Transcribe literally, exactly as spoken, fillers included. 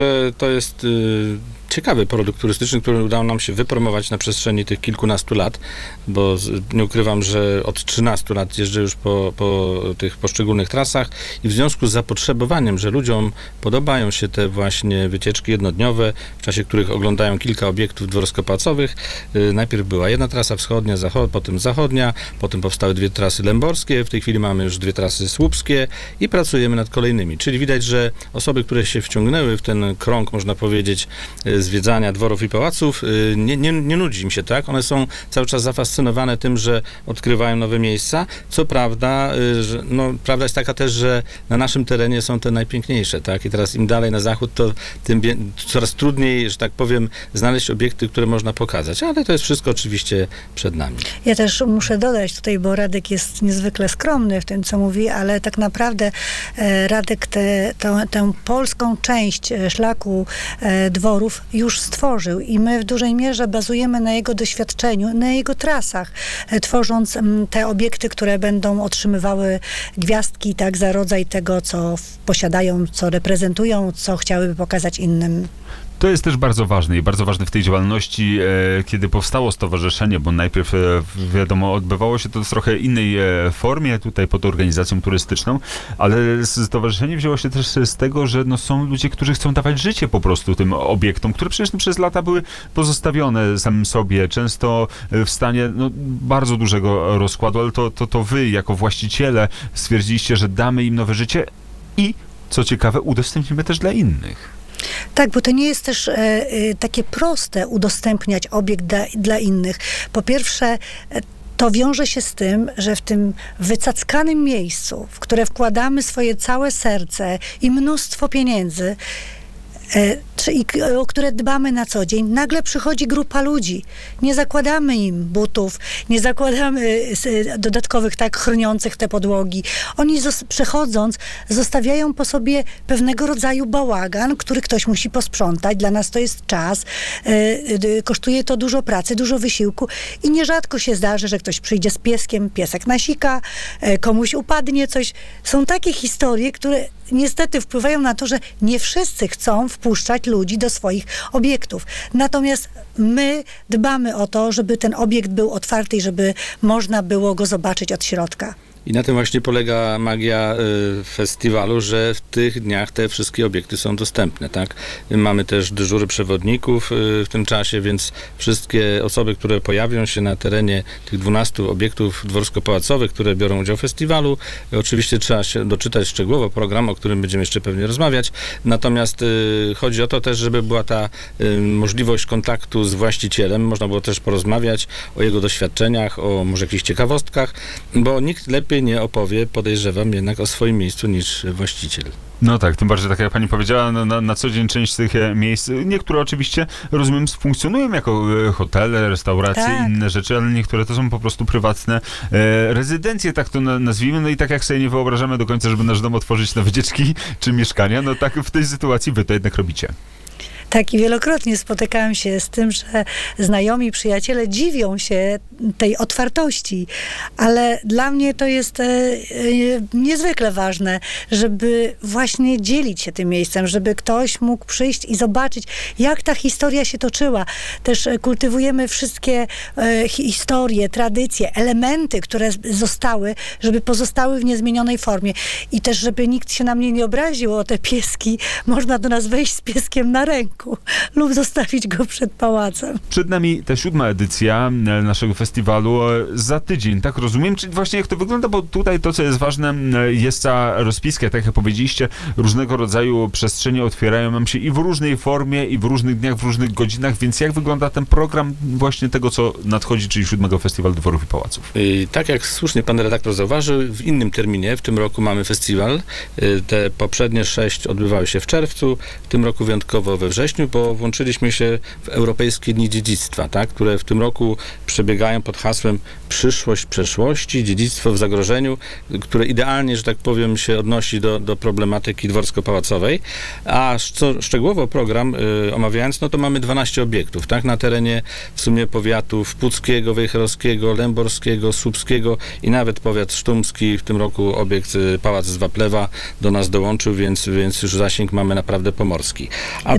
To jest y, ciekawy produkt turystyczny, który udało nam się wypromować na przestrzeni tych kilkunastu lat, bo z, nie ukrywam, że od trzynastu lat jeżdżę już po, po tych poszczególnych trasach i w związku z zapotrzebowaniem, że ludziom podobają się te właśnie wycieczki jednodniowe, w czasie których oglądają kilka obiektów dworsko-pałacowych. Y, najpierw była jedna trasa wschodnia, zachod, potem zachodnia, potem powstały dwie trasy lęborskie, w tej chwili mamy już dwie trasy słupskie i pracujemy nad kolejnymi. Czyli widać, że osoby, które się wciągnęły w ten krąg, można powiedzieć, zwiedzania dworów i pałaców, nie, nie, nie nudzi im się, tak? One są cały czas zafascynowane tym, że odkrywają nowe miejsca. Co prawda, że, no, prawda jest taka też, że na naszym terenie są te najpiękniejsze, tak? I teraz im dalej na zachód, to tym coraz trudniej, że tak powiem, znaleźć obiekty, które można pokazać. Ale to jest wszystko oczywiście przed nami. Ja też muszę dodać tutaj, bo Radek jest niezwykle skromny w tym, co mówi, ale tak naprawdę e, Radek tę te, tę polską część szlaku e, dworów już stworzył i my w dużej mierze bazujemy na jego doświadczeniu, na jego trasach, e, tworząc m, te obiekty, które będą otrzymywały gwiazdki, tak, za rodzaj tego, co w, posiadają, co reprezentują, co chciałyby pokazać innym. To jest też bardzo ważne i bardzo ważne w tej działalności, e, kiedy powstało stowarzyszenie, bo najpierw, e, wiadomo, odbywało się to w trochę innej e, formie, tutaj pod organizacją turystyczną, ale stowarzyszenie wzięło się też z tego, że no, są ludzie, którzy chcą dawać życie po prostu tym obiektom, które przecież no, przez lata były pozostawione samym sobie, często w stanie no, bardzo dużego rozkładu, ale to, to, to wy jako właściciele stwierdziliście, że damy im nowe życie i, co ciekawe, udostępnimy też dla innych. Tak, bo to nie jest też e, e, takie proste udostępniać obiekt dla, dla innych. Po pierwsze, e, to wiąże się z tym, że w tym wycackanym miejscu, w które wkładamy swoje całe serce i mnóstwo pieniędzy, e, i, o które dbamy na co dzień, nagle przychodzi grupa ludzi. Nie zakładamy im butów, nie zakładamy dodatkowych, tak, chroniących te podłogi. Oni zos- przechodząc, zostawiają po sobie pewnego rodzaju bałagan, który ktoś musi posprzątać. Dla nas to jest czas. E, e, kosztuje to dużo pracy, dużo wysiłku i nierzadko się zdarzy, że ktoś przyjdzie z pieskiem, piesek nasika, e, komuś upadnie coś. Są takie historie, które niestety wpływają na to, że nie wszyscy chcą wpuszczać ludzi do swoich obiektów. Natomiast my dbamy o to, żeby ten obiekt był otwarty i żeby można było go zobaczyć od środka. I na tym właśnie polega magia y, festiwalu, że w tych dniach te wszystkie obiekty są dostępne, tak? Mamy też dyżury przewodników y, w tym czasie, więc wszystkie osoby, które pojawią się na terenie tych dwunastu obiektów dworsko-pałacowych, które biorą udział w festiwalu, y, oczywiście trzeba się doczytać szczegółowo program, o którym będziemy jeszcze pewnie rozmawiać. Natomiast y, chodzi o to też, żeby była ta y, możliwość kontaktu z właścicielem. Można było też porozmawiać o jego doświadczeniach, o może jakichś ciekawostkach, bo nikt lepiej nie opowie, podejrzewam, jednak o swoim miejscu niż właściciel. No tak, tym bardziej, tak jak pani powiedziała, no, na, na co dzień część z tych miejsc, niektóre oczywiście, rozumiem, funkcjonują jako hotele, restauracje, tak, inne rzeczy, ale niektóre to są po prostu prywatne e, rezydencje, tak to nazwijmy, no i tak jak sobie nie wyobrażamy do końca, żeby nasz dom otworzyć na wycieczki czy mieszkania, no tak w tej sytuacji wy to jednak robicie. Tak, i wielokrotnie spotykałam się z tym, że znajomi, przyjaciele dziwią się tej otwartości, ale dla mnie to jest e, e, niezwykle ważne, żeby właśnie dzielić się tym miejscem, żeby ktoś mógł przyjść i zobaczyć, jak ta historia się toczyła. Też kultywujemy wszystkie e, historie, tradycje, elementy, które zostały, żeby pozostały w niezmienionej formie. I też, żeby nikt się na mnie nie obraził o te pieski, można do nas wejść z pieskiem na ręku lub zostawić go przed pałacem. Przed nami ta siódma edycja naszego festiwalu za tydzień, tak rozumiem? Czyli właśnie jak to wygląda, bo tutaj to, co jest ważne, jest ta rozpiska, tak jak powiedzieliście, różnego rodzaju przestrzenie otwierają nam się i w różnej formie, i w różnych dniach, w różnych godzinach, więc jak wygląda ten program właśnie tego, co nadchodzi, czyli siódmego Festiwalu Dworów i Pałaców? I tak jak słusznie pan redaktor zauważył, w innym terminie, w tym roku mamy festiwal. Te poprzednie sześć odbywały się w czerwcu, w tym roku wyjątkowo we wrześniu. wrześniu, bo włączyliśmy się w Europejskie Dni Dziedzictwa, tak, które w tym roku przebiegają pod hasłem Przyszłość przeszłości, dziedzictwo w zagrożeniu, które idealnie, że tak powiem, się odnosi do, do problematyki dworsko-pałacowej. A co szczegółowo program y, omawiając, no to mamy dwanaście obiektów, tak, na terenie w sumie powiatów Puckiego, Wejherowskiego, Lęborskiego, Słupskiego i nawet powiat sztumski. W tym roku obiekt y, Pałac z Waplewa do nas dołączył, więc, więc już zasięg mamy naprawdę pomorski. A